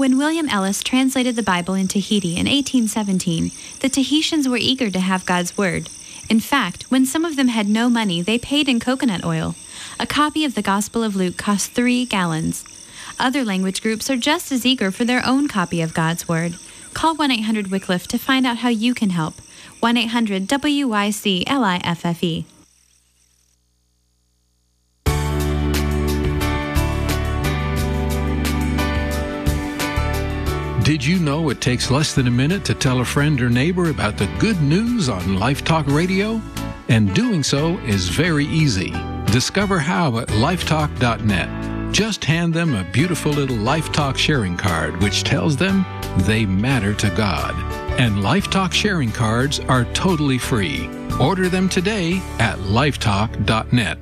When William Ellis translated the Bible in Tahiti in 1817, the Tahitians were eager to have God's Word. In fact, when some of them had no money, they paid in coconut oil. A copy of the Gospel of Luke cost 3 gallons. Other language groups are just as eager for their own copy of God's Word. Call 1-800-WYCLIFFE to find out how you can help. 1-800-WYCLIFFE. Did you know it takes less than a minute to tell a friend or neighbor about the good news on Life Talk Radio? And doing so is very easy. Discover how at lifetalk.net. Just hand them a beautiful little Life Talk sharing card, which tells them they matter to God. And Life Talk sharing cards are totally free. Order them today at lifetalk.net.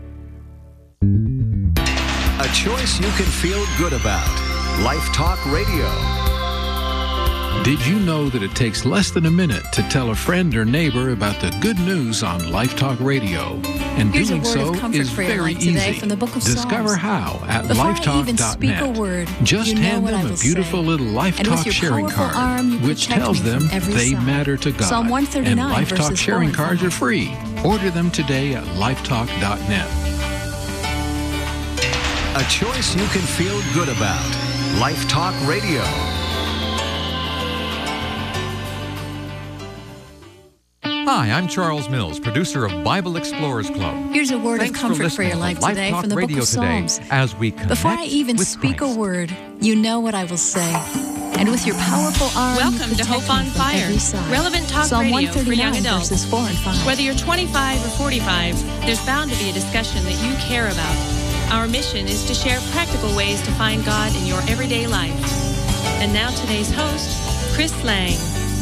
A choice you can feel good about. Life Talk Radio. Did you know that it takes less than a minute to tell a friend or neighbor about the good news on Life Talk Radio? And Here's doing a word so of comfort is for your very life today easy. from the book of Discover Psalms. how at Before I even speak a lifetalk.net. word, Just you know hand what them I a will beautiful say. little Life And with Talk your sharing powerful card, arm, you which protect tells me them from every they side. matter to God. Psalm 139 and Life Talk verses 4 sharing and cards 5. are free. Order them today at lifetalk.net. A choice you can feel good about. Life Talk Radio. Hi, I'm Charles Mills, producer of Bible Explorers Club. Here's a word Thanks of comfort for your listening life to Life today Talk from the Radio book of today Psalms. as we connect Before I even with speak Christ. a word, you know what I will say. And with your powerful arm, you Welcome to protect Hope me on from Fire, every side. relevant talk Psalm radio for 139 young adults. verses 4 and 5. Whether you're 25 or 45, there's bound to be a discussion that you care about. Our mission is to share practical ways to find God in your everyday life. And now today's host, Chris Lang.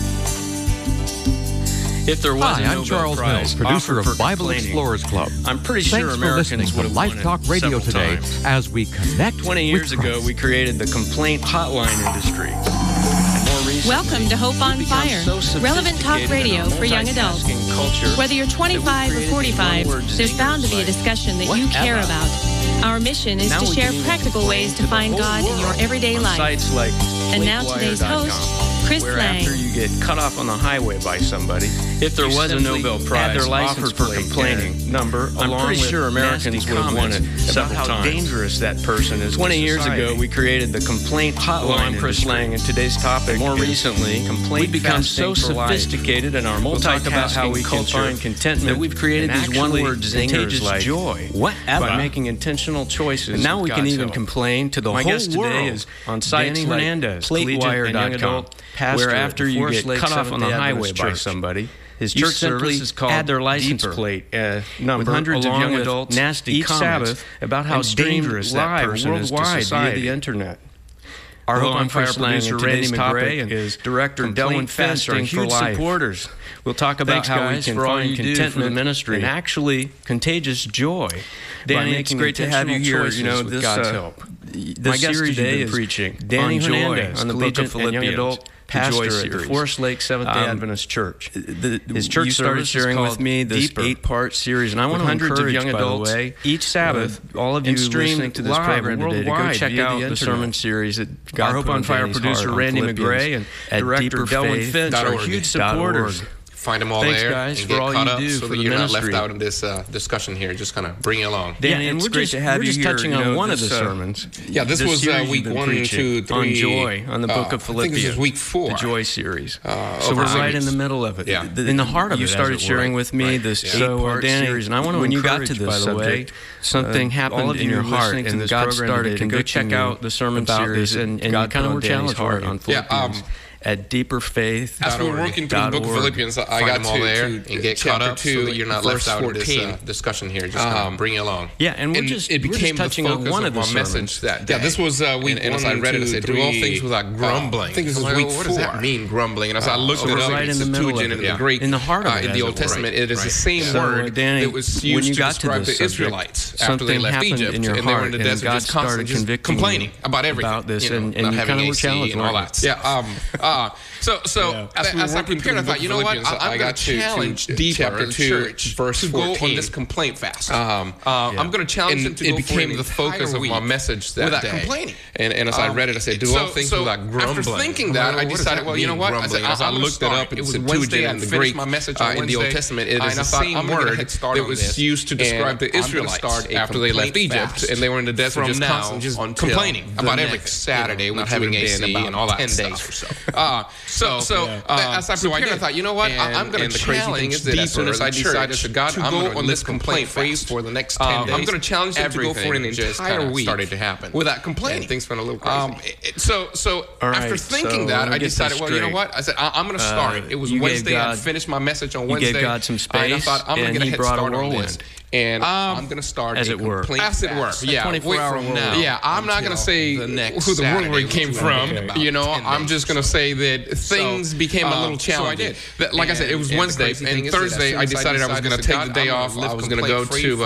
If there was Hi, a I'm Nobel Charles Prize Mills, producer offered for of Bible complaining, Explorers Club. I'm pretty Thanks sure for Americans listening would to have Life won Talk it Radio several today times. as we connect 20 years with ago, Christ. we created the complaint hotline industry. And more recently, Welcome to Hope on we've become Fire, so relevant talk sophisticated radio in our for young adults. multitasking culture Whether you're 25 or 45, there's bound to be a discussion that you care about. Our mission is Now to we share can even practical ways to complain find the whole God in your world everyday on life. sites like And now today's host, Chris where Lang. after you get cut off on the highway by somebody, if there was a Nobel Prize their license offered for plate complaining number, I'm along pretty with sure Americans nasty would have won it comments several about how times. dangerous that person is. 20 years ago, we created the complaint hotline. I'm Chris Lang, and today's topic. More recently, we've become so sophisticated in our multitasking how we can find contentment that we've created these one-word zingers like joy. Whatever. By making intentional choices. And now we can even complain to the whole world. Today is on sites like PlateWire.com, where after you get cut off on the highway by somebody, his church service is called add their license plate number with hundreds of young adults nasty each Sabbath about how dangerous that person is to society via the internet. Our Hope on Fire producer Randy McGray is director Dylan Fest are huge supporters. We'll talk about how we can find contentment ministry and actually contagious joy. Danny, it's great to have you here. You know, this God's help. The series today is preaching Danny Hernandez on the book of Philippians, young adult pastor at the Forest Lake Seventh-day Adventist Church. His church started sharing with me this 8-part series, and I want to encourage young adults each Sabbath, all of you listening to this program today, to go check out the sermon series that Our Hope on Fire producer Randy McGray and director Dylan Finch are huge supporters. Find them all Thanks, there guys, and for get all caught you up do so for that the you're not ministry. left out in this discussion here. Just kind of bring you along. Danny, and it's great to have you here. We're just touching on one of the sermons. Yeah, this was week 1, 2, 3. On joy, on the book of Philippians. I think this is week 4. The joy series. So we're right in the middle of it. Yeah. In the heart of it. You started sharing with me this 8-part series, and I want to when you got to this subject, something happened in your heart, and God started to go check out the sermon series, and you kind of were challenged on Philippians. At Deeper Faith. As we were working through the book of Philippians, I got all there and get caught up so that you're not left out of this discussion here. Just kind of bring you along. Yeah, and we're just touching on one of the message that day. Yeah, this was week 1. And as I read it, I said, do all things without grumbling. I think this is week 4. What does that mean, grumbling? And as I looked it up, it's Septuagint in the Greek, in the heart of it, in the Old Testament, it is the same word that was used to describe the Israelites after they left Egypt and they were in the desert just constantly complaining about everything, not having AC and all that. Yeah, So as I prepared, I thought, you know what? I'm going to challenge chapter 2, verse 14 to go on this complaint fast. I'm going to challenge them to go for an entire week. It became the focus of my message that day. Without complaining. And as I read it, I said, do all things without grumbling. After thinking that, I decided, well, you know what? I looked it up. It was Wednesday. In the Greek, in the Old Testament, it is the same word that was used to describe the Israelites after they left Egypt and they were in the desert just constantly just complaining about every Saturday not having AC and all that 10 days or so. As I prepared, I thought, you know what? I'm going to challenge that as soon as I decided to God, I'm going to list complaint phase for the next 10 days. I'm going to challenge them to go for an entire week started to happen without complaining. Things went a little crazy. So after thinking that, I decided, well, you know what? I said, I'm going to start. It was Wednesday. I finished my message on Wednesday. You gave God some space, and I thought, I'm going to get a head start on this. And I'm going to start as it were. As it were. Yeah. 24-hour world. Yeah. I'm not going to say who the whirlwind came from. You know, I'm just going to say that things became a little challenging. Like I said, it was Wednesday, and Thursday I decided I was going to take the day off. I was going to go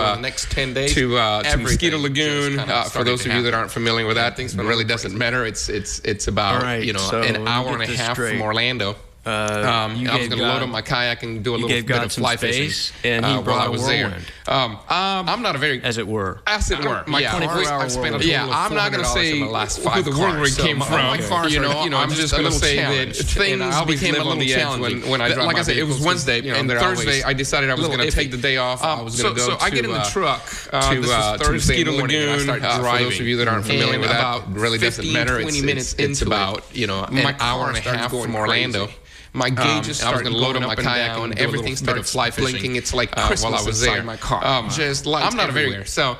to Mosquito Lagoon. For those of you that aren't familiar with that, it really doesn't matter. It's about an hour and a half from Orlando. I was going to load up my kayak and do a little bit of fly fishing while I was there. I'm not a very... As it were. As it were. My 24-hour world. I'm not going to say who the whirlwind came from. I'm just going to say that things became a little challenging when I dropped my Like I said, it was Wednesday, and Thursday I decided I was going to take the day off. I was going to go to... So I get in the truck to Mosquito Lagoon. For those of you that aren't familiar with that, it really doesn't matter. It's about an hour and a half from Orlando. My gauges started loading my kayak and everything started blinking. It's like Christmas while I was there. My car. I'm not a very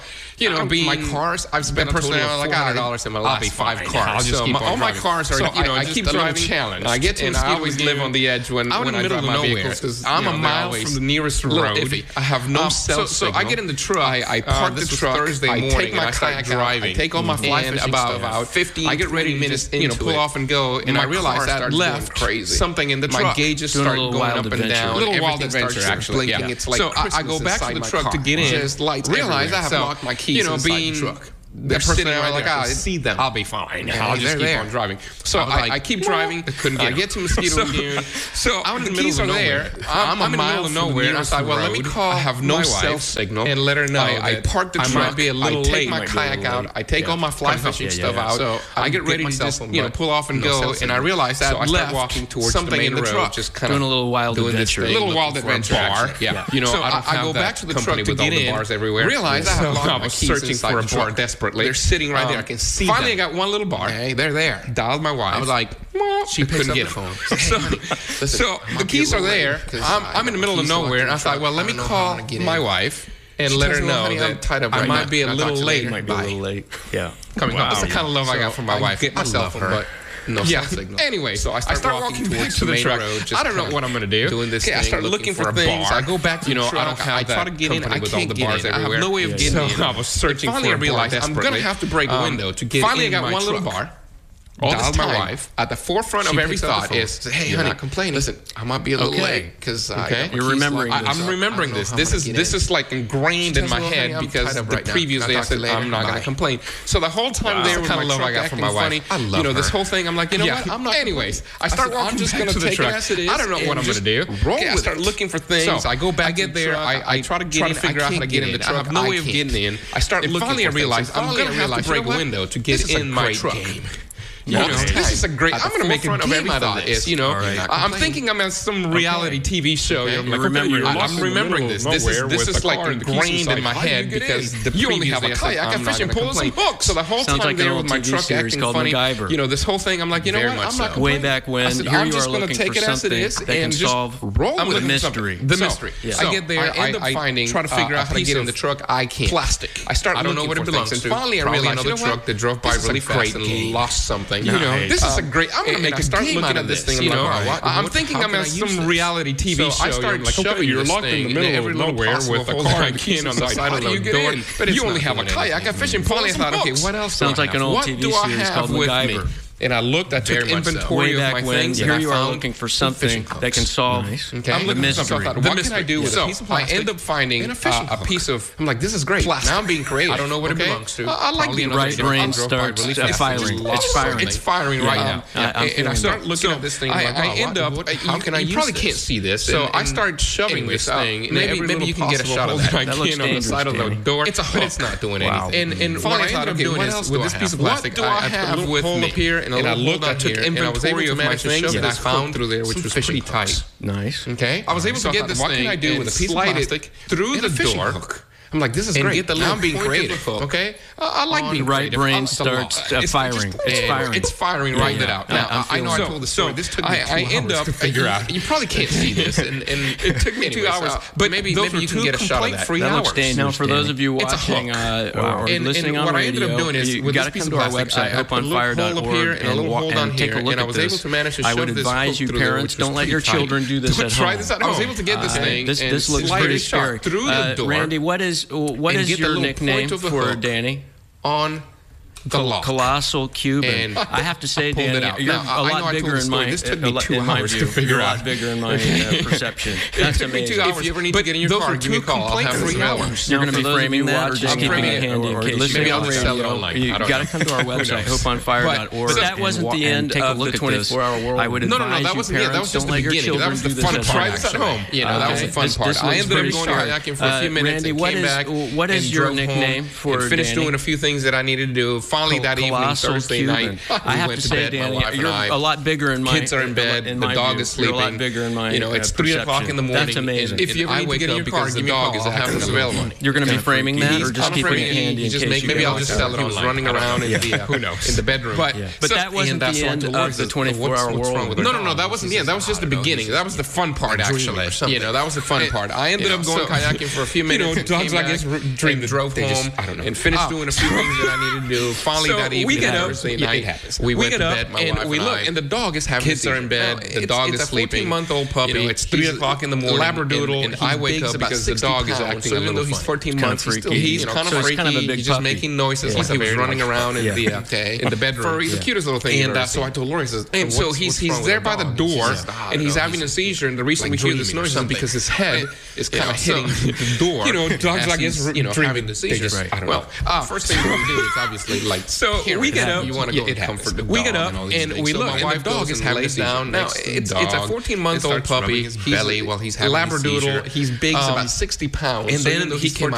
my cars. I've spent personally like $100 in my last 5 cars. So all my cars are I keep driving. Challenge. I get to and I always live on the edge when I drive my vehicles. I'm a mile from the nearest road. I have no cell signal. So I get in the truck. I park the truck Thursday morning. I take my kayak driving. I take all my fly fishing stuff out. 15. I get ready to pull off and go, and I realize that left something in the truck. My gauges start going up and down. A little wild adventure, actually. Blinking. It's like so I go back to the truck to get in. Realize I have locked my keys inside the truck. They're sitting there like, I see them. I'll be fine. I'll just keep on driving. So I keep driving. I get to Mosquito Lagoon. So the keys are there. I'm in the middle of nowhere. And I thought, well, let me call I have no cell signal and let her know. I parked the truck. I might be a little late. I take my kayak out. I take all my fly fishing stuff out. So I get ready to just pull off and go. And I realize that I start walking towards something in the truck, just kind of doing a little wild adventure. A little wild adventure. Yeah. So I go back to the truck to get in. Realize I have locked my keys searching for a bar desperately. They're sitting right there. I can see them. Finally, I got one little bar. Hey, they're there. Dialed my wife. I was like, she couldn't get them. So the keys are there. I'm in the middle of nowhere, and I thought, well, let me call my wife and let her know that I might be a little late. Yeah. That's the kind of love I got from my wife. Get myself her. No cell signal. Anyway, so I start walking back to the truck. I don't know what I'm going to do. Doing this thing, I start looking for things. I go back to the truck. I don't have that. I try to get in. I can't get in. I have no way of getting in. I was searching for a bar. Finally, I realized I'm going to have to break a window to get in. Finally, I got one little bar. All this time, my wife, at the forefront of every thought is, hey, honey, not complaining. Listen, I might be a little late because you're remembering this. I'm remembering this. This is like ingrained in my head because the previous day I said I'm not going to complain. So the whole time there was kind of love I got from my wife. I love her. This whole thing, I'm like, you know what? I'm not. Anyways, I start walking. I'm just going to take it as it is. I don't know what I'm going to do. I start looking for things. I go back. I get there. I try to figure out how to get in the truck. I have no way of getting in. I start looking. Finally, I realize I'm going to have to break a window to get in my truck. This is a great. I'm going to make a game out of this. I'm thinking I'm at some reality TV show. I'm remembering this. This is like ingrained in my head because you only have a kayak. I fish and pull some hooks. So the whole time there with my truck acting funny. This whole thing, I'm like, you know what? I'm not way back when. I'm just going to take it as it is and just roll with the mystery. The mystery. I get there. I end up finding. Try to figure out how to get in the truck. I can't. Plastic. I start. I don't know what it belongs to. Finally, I realize another truck that drove by really fast and lost something. This is a great. I'm going to make a game out of this thing. I'm thinking I'm at some reality TV show. I start like, okay, you're locked in the middle of nowhere with a car key on the side of the door, but you only have a kayak. I fish and finally I thought, okay, what else? Sounds like an old TV series called MacGyver. and I looked. I took inventory of my things. Here you are looking for something that can solve the mystery. What can I do with a piece of plastic? I end up finding a piece of. I'm like, this is great. Now I'm being creative. I don't know what it belongs to. I like being right brain starts firing. It's firing right now. And I start looking at this thing. I end up. How can I use this? You probably can't see this. So I start shoving this thing. Maybe you can get a shot of that. That looks dangerous. On the side of the door. It's a hook. It's not doing anything. And finally, what I ended up doing is with this piece of plastic, I put a little hole up here and I looked. I took inventory of my things and I found through there, which was pretty tight. Nice. Okay. I was able to get this thing. What can I do with a piece of plastic through the door? I'm like, this is great. Now I'm being creative. Okay, I like being right creative. brain starts firing. It's firing. It's firing right out. Now I know I told the story. This took me 2 hours to figure out. You probably can't see this, and it took me 2 hours. But maybe you can get a shot of that. That looks dangerous. Now, for those of you watching or listening on radio, what I ended up doing is with this piece of plastic, I put a little hole up here and a little hole down here, and I was able to manage to shove this. I would advise you, parents, don't let your children do this at home. Try this out. I was able to get this thing. This looks pretty scary. Through the door. Randy, what is your nickname for Danny? On the lock. Colossal Cuban. I have to say, Danny, you're a lot bigger in my. This took me 2 hours to figure out. A lot bigger in my perception. That's amazing. If you ever need to get in your car, give me a call. I'll have 3 hours. You're going to be framing that, or just keeping it handy in case. Maybe I'll just sell it online. You got to come to our website, hopeonfire.org. But that wasn't the end of the 24-hour world. I would advise you, parents, don't let your children do this at home. Try this at home. That was the fun part. I ended up going kayaking for a few minutes and came back. What is your nickname for Danny? Finished doing a few things that I needed to do. Finally, that evening, Thursday night, I have to say, Danny, you're a lot bigger in my. Kids are in bed. The dog is sleeping. You're a lot bigger in my. It's 3 o'clock in the morning. That's amazing. If you ever wake up because the dog is available, you're going to be framing that, or just keeping it handy in case. Maybe I'll just sell it. I was running around in the bedroom. But that wasn't the end of the 24-hour world. No, that wasn't the end. That was just the beginning. That was the fun part, actually. That was the fun part. I ended up going kayaking for a few minutes. Dogs, I guess, drove home and finished doing a few things that I needed to do. Finally, that evening, Thursday night, we went to bed. My wife and I. And the dog is having. Kids are in bed. The dog is sleeping. It's a 14-month-old puppy. It's 3 o'clock in the morning. Labradoodle. And I wake up because the dog is acting a little funny. Even though he's 14 months, he's kind of freaky. He's just making noises like he was running around in the bedroom. He's the cutest little thing. And so I told Lori, and so he's there by the door, and he's having a seizure. And the reason we hear this noise is because his head is kind of hitting the door. Dogs, I guess, having the seizures. I don't know. First thing we do is obviously like. So we get up. You want to go comfort the dog. We get up and we look. And the dog is having down. Now it's a 14-month-old puppy. His belly while he's having Labradoodle. He's big, about 60 pounds. And then he came